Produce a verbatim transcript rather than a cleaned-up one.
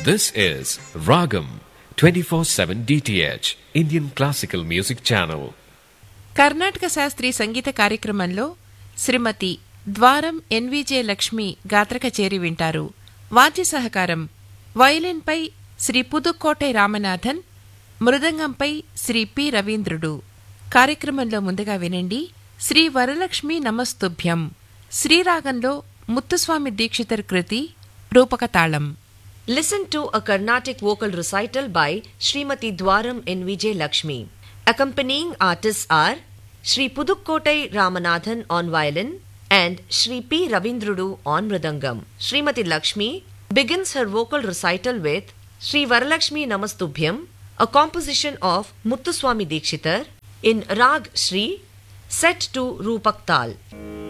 This is Ragam twenty-four seven D T H Indian Classical Music Channel. Karnataka శాస్త్రీయ సంగీత కార్యక్రమంలో శ్రీమతి ద్వారం ఎన్విజే లక్ష్మి గాత్ర కచేరి వింటారు. వాద్య సహకారం వయలిన్పై శ్రీ పుదుక్కోటై రామనాథన్, మృదంగంపై శ్రీ పి రవీంద్రుడు. కార్యక్రమంలో ముందుగా వినండి శ్రీ వరలక్ష్మి నమస్తుభ్యం, శ్రీరాగంలో ముత్తుస్వామి దీక్షితర్ కృతి, రూపక తాళం. Listen to a Carnatic vocal recital by Srimati Dwaram N V J Lakshmi. Accompanying artists are Sri Pudukkotai Ramanathan on violin and Sri P. Ravindrudu on mridangam. Srimati Lakshmi begins her vocal recital with Sri Varalakshmi Namastubhyam, a composition of Muthuswami Dikshitar in Rag Shri, set to Rupak Tal.